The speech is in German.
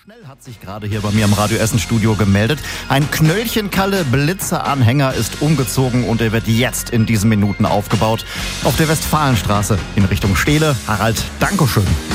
Schnell hat sich gerade hier bei mir im Radio Essen Studio gemeldet. Ein Knöllchen-Kalle Blitzer-Anhänger ist umgezogen und er wird jetzt in diesen Minuten aufgebaut. Auf der Westfalenstraße in Richtung Steele. Harald, Dankeschön.